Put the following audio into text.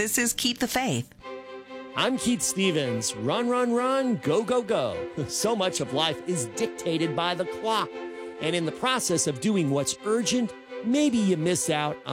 This is Keep the Faith. I'm Keith Stevens. Run, run, run, go, go, go. So much of life is dictated by the clock. And in the process of doing what's urgent, maybe you miss out